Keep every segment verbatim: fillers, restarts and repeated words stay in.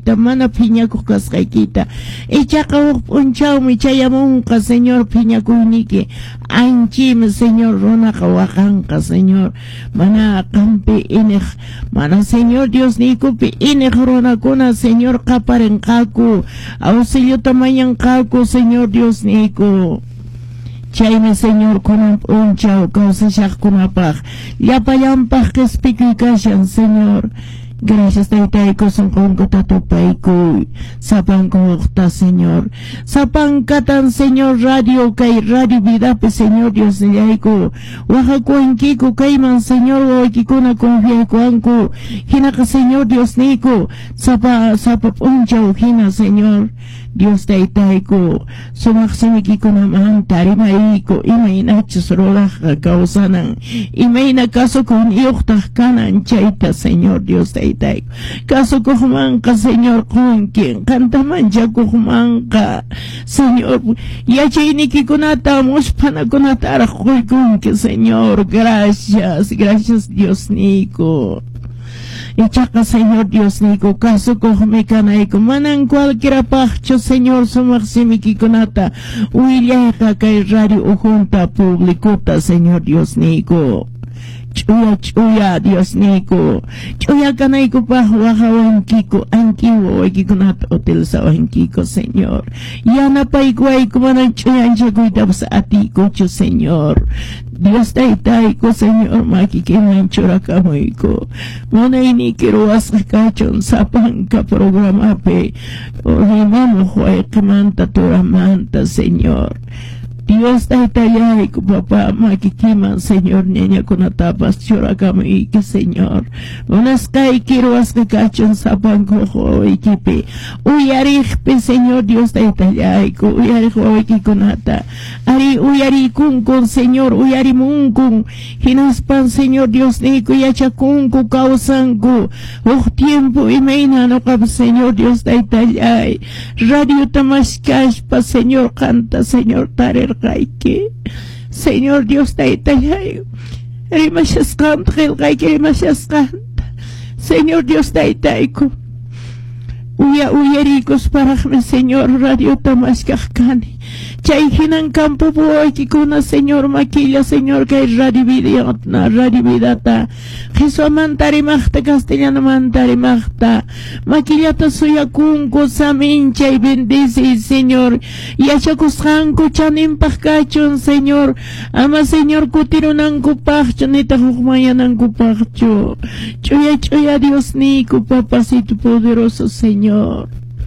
kasqaykita, mana phiñakuq kasqaykita. Ichaqa huk p'unchawmi chayamunqa, Señor, phiñakuyniki. Anchimi, Señor, runaqa waqanqa, Señor. Mana qampi iniq, mana, Señor Dios nikupi iniq runakuna, Señor, qaparinqaku, auxiliota mañanqaku, Señor Dios niku. Chaymi, Señor, kunan p'unchaw kawsashaqkunapaq llapallampaq q'ispikuy kashan, Señor. Gracias, Taytayku, sunqunkuta tupaykuy, sapankuqta, Señor. Sapankatan, Señor, radio kay Radio Vidapi, Señor Dios nillayku. Wahakuankiku kayman, Señor, wawaykikuna confiaykuanku. Hinaqa, Señor Dios niku, sapa, sapa p'unchaw hina, Señor. Dios Taytayku, sumaq simikikunamanta rimayku, imaynachus ruraqqa kawsanan, imayna kasukuyniyuqtaq kanan chayta, Señor Dios Taytayku. Kasukuqmanqa, Señor, qunki, qantamanchakuqmanqa, Señor, yachaynikikunata, mushpanakunataraq quykunki, Señor. Gracias, gracias, Dios niku. Ichaqa, Señor Dios niku, kasukuqmi kanayku, manan cualquiera paqchu, Señor, sumaq simikikunata willayqa kay radio ujunta publikuta, Señor Dios niku. Chuya, chuya, Dios niku. Chuya kanayku paq wahawankiku, ankiwa waykikunata utilizawankiku, Señor. Yanapaykuwayku manan chuyanchakuytapas atikuchu, Señor. Dios Taytayku, Señor, makikiman churakamuyku. Munayniki ruwasqa kachun sapanka programapi rimamuq waykimanta turamanta, Señor. Dios Taytayayku, papá, makikiman, Señor, ñañakunatapas churakamuyki, Señor. Munasqayki ruwasqa kachun sapankuq wawaykipi uyariqpi, Señor Dios Taytayayku, uyariq wawaykikunata ari uyarikunkun, Señor, uyarimunkun, hinaspan, Señor Dios niku, yachakunku, kawsanku uq tiempo imayna nuqapas, Señor Dios Taytayay, radio tamashkashpa, Señor, canta, Señor, tarir Señor Dios Taytayay, rimashasqanta qillqayki, rimashasqanta, Señor Dios Taytayku, uya uyarikus paraqmi, Señor, radio tamashkaqkani. Chay hinan campo puwaykikuna, Señor, maquilla, Señor, kay radio vidata, radio vidata, Jesús mantarimaqta, castellano mantarimaqta, maquillata suyakunku, samincha y bendice, Señor, yachakusqanku chanimpaq kachun, Señor, ama, Señor, kutirunanku paqchu, nita hukmayananku paqchu, chuya, chuya, Dios niku, papacito poderoso, Señor.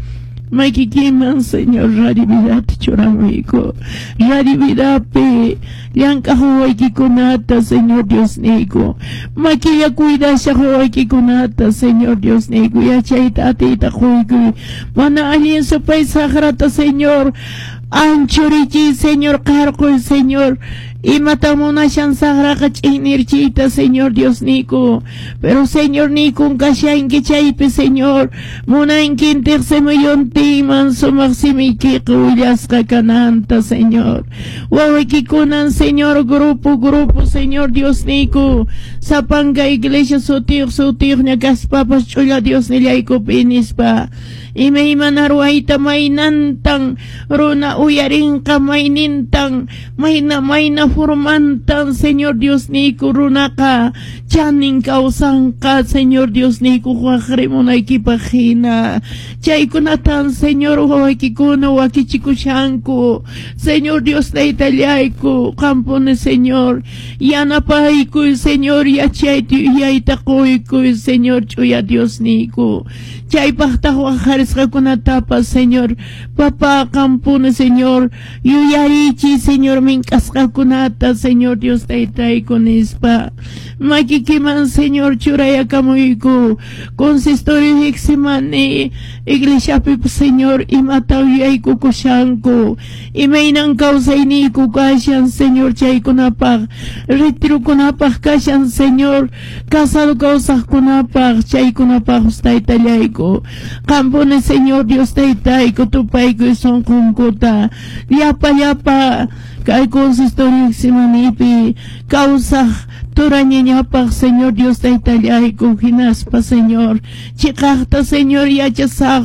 Makikiman, Señor, radio vidata churamuyku, radio vidapi llanka huwaykikunata, Señor Dios niku, makilla cuidasha huwaykikunata, Señor Dios niku, yachayta atita quykuy, mana allin supay sagrata, Señor, anchurichi, Señor, qarquy, Señor, imata munashan sagraqa ch'inirchiyta, Señor Dios niku, pero, Señor, nikun kashanki chaypi, Señor, munankintiq simuyuntiman sumaq simiykiqa willasqa kananta, Señor, wawaykikunan, Señor, grupo, grupo, Señor Dios niku, sapanka iglesia sutiq, sutiq ñakaspapas ch'ulla Dios nillaykupi nispa, imaymana ruwayta maynantan, runa uyarinqa maynintan, mayna mayna formantan, Señor Dios niku, runaqa chanin kawsanqa, Señor Dios niku, waqrimunaykipaq hina, chaykunatan, Señor, wawaykikuna wakichikushanku, Señor Dios Taytallayku, qampuni, Señor, yanapaykuy, Señor, yachayta uyayta quykuy, Señor, chuya Dios niku, chaypaqtaq waqarisqakunatapas, Señor, papá, qampuni, Señor, yuyarichi, Señor, mink'asqakunata, Señor Dios Taytayku nispa, makikiman, Señor, churayakamuyku, consistorio hiksimani, iglesiapi, Señor, imata uyayku kushanku, imaynan kawsayniku kashan, Señor, chaykunapaq, retirukunapaq kashan, Señor, casado kawsaqkunapaq, chaykunapaq Taytallayku, qampuni, Señor Dios Taytayku, tupayku sunqunkuta, llapa llapa kay consistorio hiksimanipi kawsaq turañañapaq, Señor Dios Taytallayku, hinaspa, Señor, chiqaqta, Señor, yachasaq